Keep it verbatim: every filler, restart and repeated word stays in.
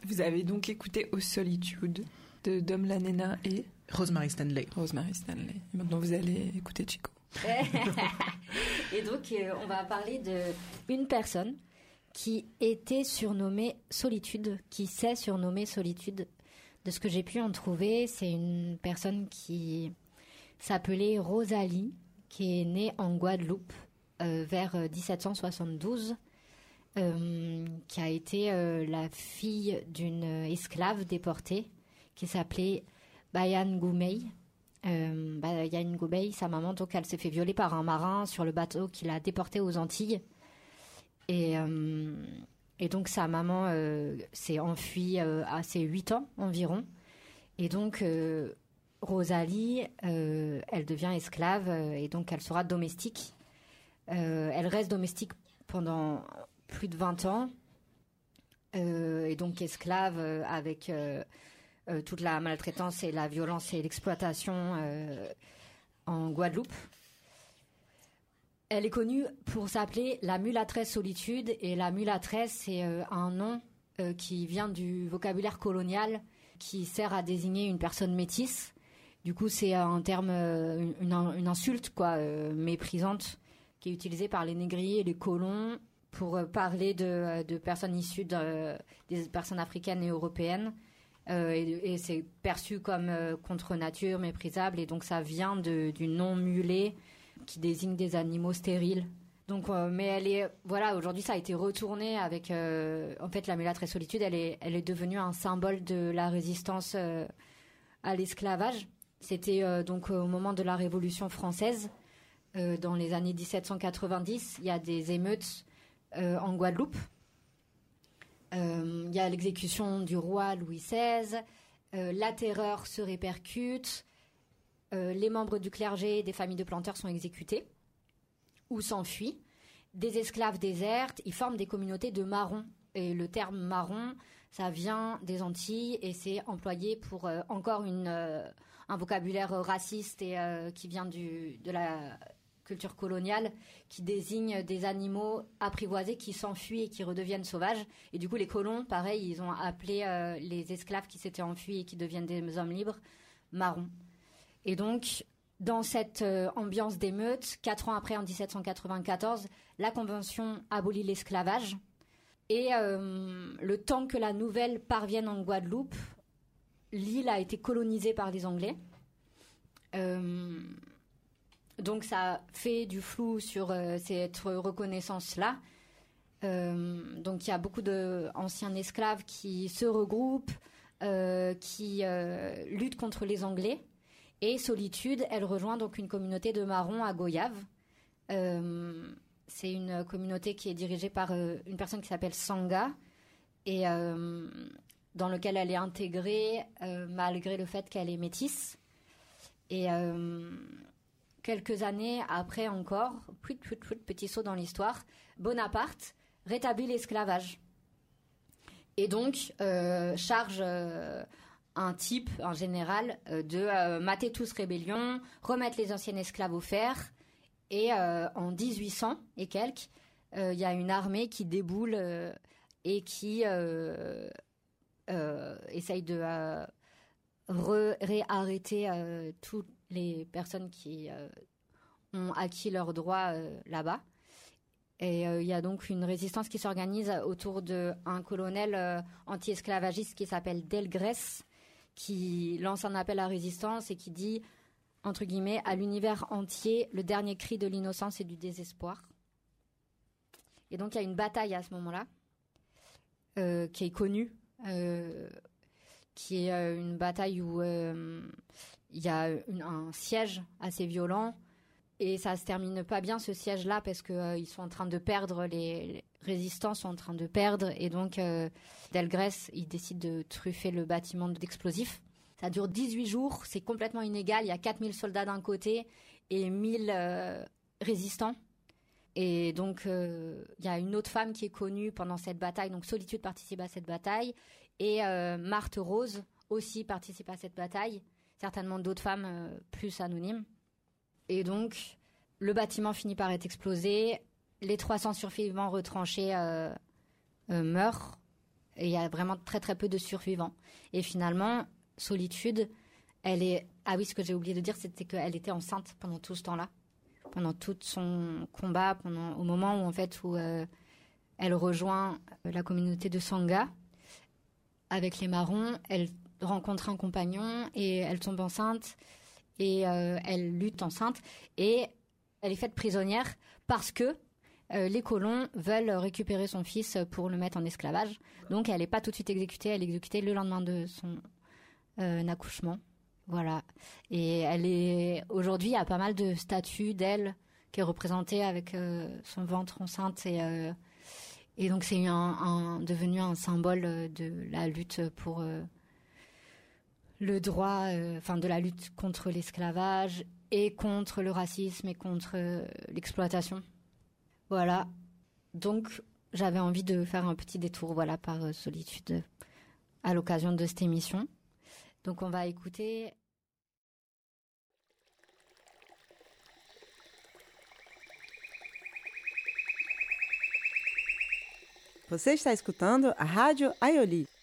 Vous avez donc écouté Aux Solitudes de Dom Lanena et Rosemary Stanley. Rosemary Stanley. Et maintenant, vous allez écouter Chico. Et donc, euh, on va parler de une personne qui était surnommée Solitude, qui s'est surnommée Solitude. De ce que j'ai pu en trouver, c'est une personne qui s'appelait Rosalie, qui est née en Guadeloupe euh, vers dix-sept cent soixante-douze, euh, qui a été euh, la fille d'une esclave déportée qui s'appelait Bayan Goumey. Euh, Bayan Goumey, sa maman, donc elle s'est fait violer par un marin sur le bateau qui l'a déportée aux Antilles. Et, euh, et donc sa maman euh, s'est enfuie euh, à ses huit ans environ. Et donc euh, Rosalie, euh, elle devient esclave euh, et donc elle sera domestique. Euh, elle reste domestique pendant plus de vingt ans. Euh, et donc esclave euh, avec euh, euh, toute la maltraitance et la violence et l'exploitation euh, en Guadeloupe. Elle est connue pour s'appeler la mulâtresse Solitude, et la mulâtresse, c'est euh, un nom euh, qui vient du vocabulaire colonial qui sert à désigner une personne métisse. Du coup, c'est un terme, euh, une, une insulte quoi, euh, méprisante, qui est utilisée par les négriers et les colons pour euh, parler de, de personnes issues de, des personnes africaines et européennes. Euh, et, et c'est perçu comme euh, contre nature, méprisable, et donc ça vient de, du nom mulet, qui désigne des animaux stériles. Donc, euh, mais elle est, voilà, aujourd'hui ça a été retourné avec, euh, en fait, la mulâtresse Solitude, elle est, elle est devenue un symbole de la résistance euh, à l'esclavage. C'était euh, donc au moment de la Révolution française, euh, dans les années dix-sept cent quatre-vingt-dix, il y a des émeutes euh, en Guadeloupe. Euh, il y a l'exécution du roi Louis seize, euh, la terreur se répercute. Euh, les membres du clergé et des familles de planteurs sont exécutés ou s'enfuient. Des esclaves désertent, ils forment des communautés de marrons. Et le terme marron, ça vient des Antilles et c'est employé pour euh, encore une, euh, un vocabulaire raciste et euh, qui vient du, de la culture coloniale, qui désigne des animaux apprivoisés qui s'enfuient et qui redeviennent sauvages. Et du coup, les colons, pareil, ils ont appelé euh, les esclaves qui s'étaient enfuis et qui deviennent des hommes libres, marrons. Et donc, dans cette euh, ambiance d'émeute, quatre ans après, en dix-sept cent quatre-vingt-quatorze, la Convention abolit l'esclavage. Et euh, le temps que la nouvelle parvienne en Guadeloupe, l'île a été colonisée par les Anglais. Euh, donc, ça fait du flou sur euh, cette reconnaissance-là. Euh, donc, il y a beaucoup d'anciens esclaves qui se regroupent, euh, qui euh, luttent contre les Anglais. Et Solitude, elle rejoint donc une communauté de marrons à Goyave. Euh, c'est une communauté qui est dirigée par euh, une personne qui s'appelle Sanga, et euh, dans lequel elle est intégrée euh, malgré le fait qu'elle est métisse. Et euh, quelques années après encore, plus plus plus petit saut dans l'histoire, Bonaparte rétablit l'esclavage. Et donc euh, charge euh, un type, un général, euh, de euh, mater tous rébellion, remettre les anciens esclaves au fer. Et euh, en dix-huit cents et quelques, il euh, y a une armée qui déboule euh, et qui euh, euh, essaye de euh, re- réarrêter euh, toutes les personnes qui euh, ont acquis leurs droits euh, là-bas. Et il euh, y a donc une résistance qui s'organise autour d'un colonel euh, anti-esclavagiste qui s'appelle Delgrès, qui lance un appel à résistance et qui dit, entre guillemets, à l'univers entier, le dernier cri de l'innocence et du désespoir. Et donc il y a une bataille à ce moment-là, euh, qui est connue, euh, qui est euh, une bataille où il euh, y a une, un siège assez violent, et ça se termine pas bien, ce siège-là, parce que euh, ils sont en train de perdre, les, les résistants sont en train de perdre, et donc euh, Delgrès, il décide de truffer le bâtiment d'explosifs. Ça dure dix-huit jours, c'est complètement inégal, il y a quatre mille soldats d'un côté et mille euh, résistants. Et donc, euh, il y a une autre femme qui est connue pendant cette bataille, donc Solitude participe à cette bataille, et euh, Marthe Rose aussi participe à cette bataille, certainement d'autres femmes euh, plus anonymes. Et donc, le bâtiment finit par être explosé, les trois cents survivants retranchés euh, euh, meurent, Et il y a vraiment très très peu de survivants. Et finalement, Solitude, elle est... Ah oui, ce que j'ai oublié de dire, c'était qu'elle était enceinte pendant tout ce temps-là. Pendant tout son combat, pendant... au moment où, en fait, où euh, elle rejoint la communauté de Sangha. Avec les marrons, elle rencontre un compagnon et elle tombe enceinte. Et euh, elle lutte enceinte. Et elle est faite prisonnière parce que euh, les colons veulent récupérer son fils pour le mettre en esclavage. Donc, elle n'est pas tout de suite exécutée. Elle est exécutée le lendemain de son euh, accouchement. Voilà. Et elle est... Aujourd'hui, il y a pas mal de statues d'elle qui est représentée avec euh, son ventre enceinte. Et, euh, et donc, c'est un, un, devenu un symbole de la lutte pour euh, le droit, euh, enfin, de la lutte contre l'esclavage et contre le racisme et contre euh, l'exploitation. Voilà. Donc, j'avais envie de faire un petit détour, voilà, par euh, Solitude à l'occasion de cette émission. Donc, on va écouter... Você está escutando a Rádio Aioli.